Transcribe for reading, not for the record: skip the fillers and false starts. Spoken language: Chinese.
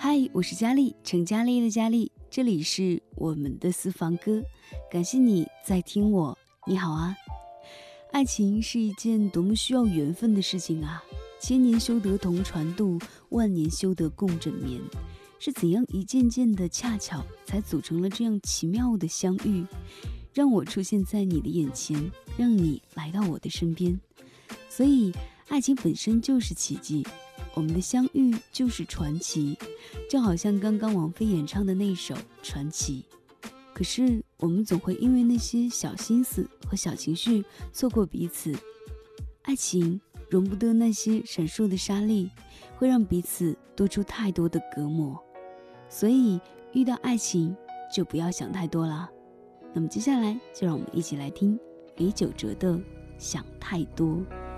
嗨，我是佳丽，成佳丽的佳丽，这里是我们的私房歌，感谢你在听我。你好啊。爱情是一件多么需要缘分的事情啊，千年修得同船渡，万年修得共枕眠，是怎样一件件的恰巧才组成了这样奇妙的相遇，让我出现在你的眼前，让你来到我的身边。所以爱情本身就是奇迹，我们的相遇就是传奇，就好像刚刚王菲演唱的那首《传奇》。可是我们总会因为那些小心思和小情绪错过彼此。爱情容不得那些闪烁的沙粒，会让彼此多出太多的隔膜。所以遇到爱情就不要想太多啦。那么接下来就让我们一起来听李玖哲的《想太多》。